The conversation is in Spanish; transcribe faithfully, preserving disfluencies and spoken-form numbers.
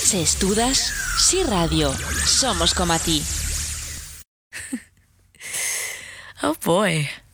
Se estudas, si radio, somos como a ti. Oh boy.